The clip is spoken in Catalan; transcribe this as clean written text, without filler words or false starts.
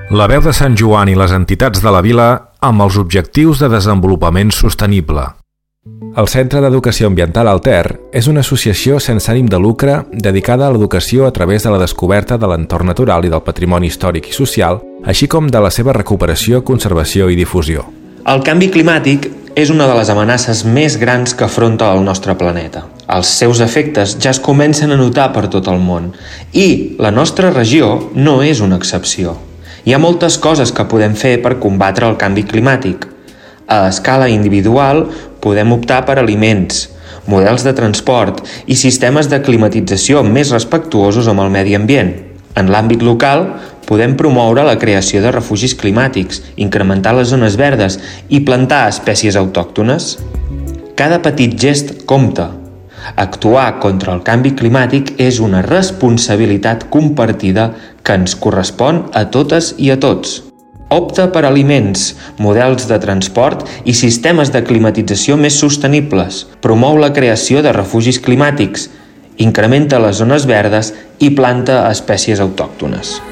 La veu de Sant Joan i les entitats de la vila amb els objectius de desenvolupament sostenible. El Centre d'Educació Ambiental Alter és una associació sense ànim de lucre dedicada a l'educació a través de la descoberta de l'entorn natural i del patrimoni històric i social, així com de la seva recuperació, conservació i difusió. El canvi climàtic és una de les amenaces més grans que afronta el nostre planeta. Els seus efectes ja es comencen a notar per tot el món i la nostra regió no és una excepció. Hi ha moltes coses que podem fer per combatre el canvi climàtic. A escala individual podem optar per aliments, models de transport i sistemes de climatització més respectuosos amb el medi ambient. En l'àmbit local podem promoure la creació de refugis climàtics, incrementar les zones verdes i plantar espècies autòctones. Cada petit gest compta. Actuar contra el canvi climàtic és una responsabilitat compartida que ens correspon a totes i a tots. Opta per aliments, models de transport i sistemes de climatització més sostenibles. Promou la creació de refugis climàtics, incrementa les zones verdes i planta espècies autòctones.